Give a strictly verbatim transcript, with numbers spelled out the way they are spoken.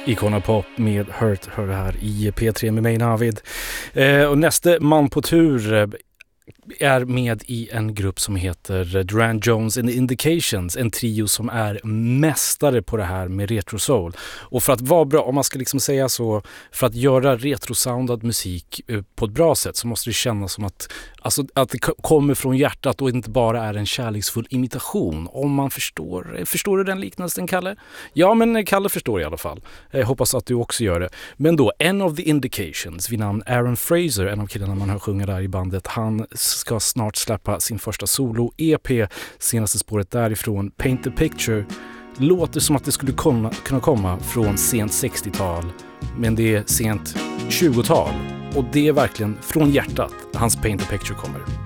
Icona Pop med Hurt hör här i P tre med mig Navid. Eh, och nästa man på tur eh, är med i en grupp som heter Duran Jones and the Indications, en trio som är mästare på det här med retro soul. Och för att vara bra, om man ska liksom säga så, för att göra retrosoundad musik eh, på ett bra sätt så måste det kännas som att, alltså, att det k- kommer från hjärtat och inte bara är en kärleksfull imitation. Om man förstår, förstår du den liknelsen, Kalle? Ja, men Kalle förstår i alla fall. Jag hoppas att du också gör det. Men då, en of the Indications vid namn Aaron Fraser, en av killarna man hör sjunga där i bandet, han ska snart släppa sin första solo-E P. Senaste spåret därifrån, Paint the Picture, låter som att det skulle komma, kunna komma från sent sextiotal, men det är sent tjugotal. Och det är verkligen från hjärtat hans Paint the Picture kommer.